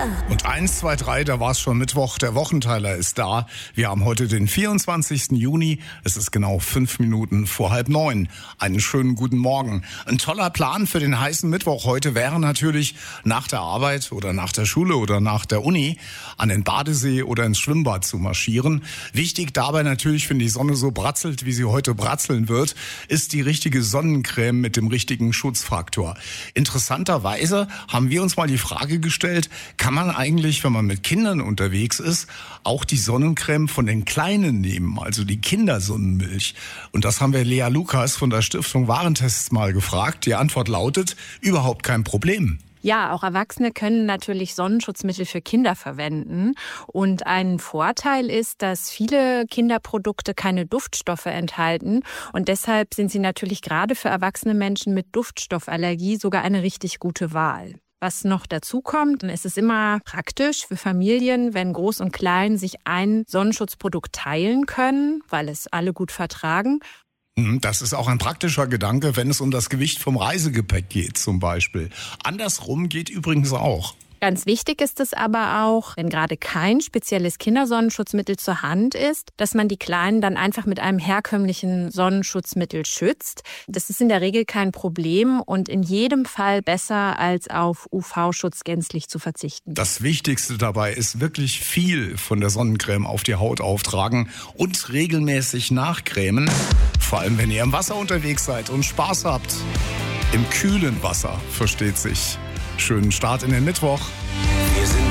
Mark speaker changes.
Speaker 1: Und 1, 2, 3, da war es schon Mittwoch. Der Wochenteiler ist da. Wir haben heute den 24. Juni. Es ist genau 5 Minuten vor 8:30. Einen schönen guten Morgen. Ein toller Plan für den heißen Mittwoch heute wäre natürlich nach der Arbeit oder nach der Schule oder nach der Uni an den Badesee oder ins Schwimmbad zu marschieren. Wichtig dabei natürlich, wenn die Sonne so bratzelt, wie sie heute bratzeln wird, ist die richtige Sonnencreme mit dem richtigen Schutzfaktor. Interessanterweise haben wir uns mal die Frage gestellt, kann man eigentlich, wenn man mit Kindern unterwegs ist, auch die Sonnencreme von den Kleinen nehmen, also die Kindersonnenmilch? Und das haben wir Lea Lukas von der Stiftung Warentests mal gefragt. Die Antwort lautet, überhaupt kein Problem.
Speaker 2: Ja, auch Erwachsene können natürlich Sonnenschutzmittel für Kinder verwenden. Und ein Vorteil ist, dass viele Kinderprodukte keine Duftstoffe enthalten. Und deshalb sind sie natürlich gerade für erwachsene Menschen mit Duftstoffallergie sogar eine richtig gute Wahl. Was noch dazu kommt, es ist immer praktisch für Familien, wenn Groß und Klein sich ein Sonnenschutzprodukt teilen können, weil es alle gut vertragen.
Speaker 1: Das ist auch ein praktischer Gedanke, wenn es um das Gewicht vom Reisegepäck geht zum Beispiel. Andersrum geht übrigens auch.
Speaker 2: Ganz wichtig ist es aber auch, wenn gerade kein spezielles Kindersonnenschutzmittel zur Hand ist, dass man die Kleinen dann einfach mit einem herkömmlichen Sonnenschutzmittel schützt. Das ist in der Regel kein Problem und in jedem Fall besser, als auf UV-Schutz gänzlich zu verzichten.
Speaker 1: Das Wichtigste dabei ist wirklich viel von der Sonnencreme auf die Haut auftragen und regelmäßig nachcremen. Vor allem, wenn ihr im Wasser unterwegs seid und Spaß habt. Im kühlen Wasser, versteht sich. Schönen Start in den Mittwoch.